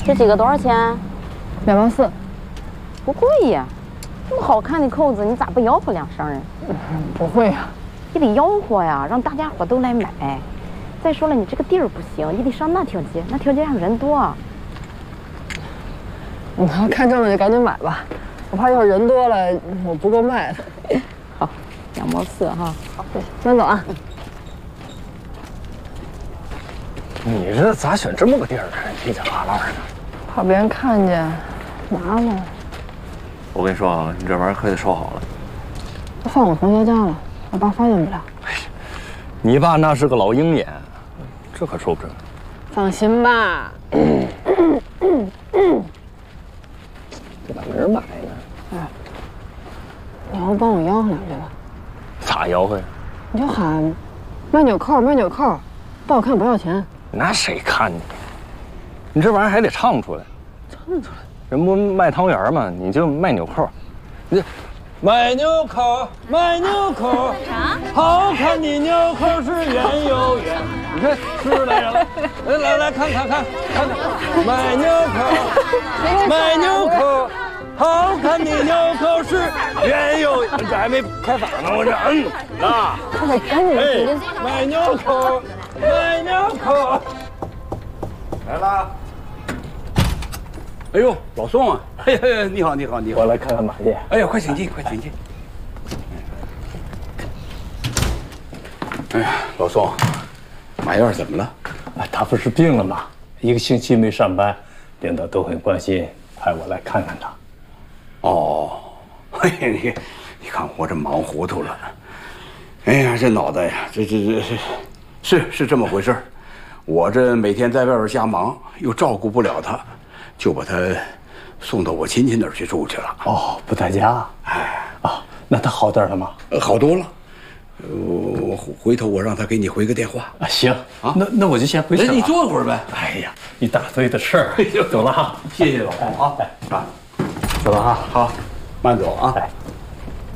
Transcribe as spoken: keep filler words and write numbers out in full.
这几个多少钱？ 两毛四， 不贵呀。这么好看的扣子，你咋不吆喝两声啊？ 不会呀， 你得吆喝呀，让大家伙都来买。再说了，你这个地儿不行，你得上那条街，那条街上人多。 你要看中了就赶紧买吧，我怕要是人多了我不够卖的。 好，两毛四哈。 好，先走啊。 你这咋选这么个地儿呢？犄角旮旯的， 怕别人看见，麻烦。 我跟你说啊，你这玩意儿可得收好了。 都放我同学家了，我爸发现不了。 你爸那是个老鹰眼，这可说不准。 放心吧。 这咋没人买呢？ 哎，你要不帮我吆喝两句吧？ 咋吆喝呀？ 你就喊卖纽扣，卖纽扣，不好看不要钱。 那谁看你？你这玩意儿还得唱出来。 唱出来。 人不卖汤圆吗？你就卖纽扣。你卖纽扣，卖纽扣，好看的纽扣是圆又圆。你看，是不是来人了？来来来看看看看看，卖纽扣，卖纽扣，好看的纽扣是圆又圆。这还没开嗓呢，我这嗯啊， 快点赶紧哎，卖纽扣，卖纽扣， 来啦！哎呦，老宋啊！哎呀，你好，你好，你好！ 我来看看马爷。 哎呀，快请进，快请进。哎呀，老宋，马燕怎么了？ 啊，他不是病了吗？一个星期没上班，领导都很关心，派我来看看他。 哦，哎呀，你你看我这忙糊涂了。哎呀，这脑袋呀，这这这是是是这么回事儿。我这每天在外边瞎忙，又照顾不了他。就把他送到我亲戚那儿去住去了。 哦，不在家。哎，啊，那他好点了吗？ 好多了。我回头我让他给你回个电话。 啊，行啊，那那我就先回去了。 你坐会儿呗。 哎呀，一大堆的事儿。走了哈， 谢谢老公啊。啊， 走了哈， 好，慢走啊。 哎。